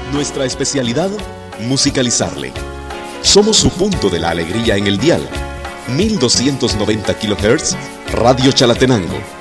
Nuestra especialidad, musicalizarle. Somos su punto de la alegría en el dial. 1290 kHz, Radio Chalatenango.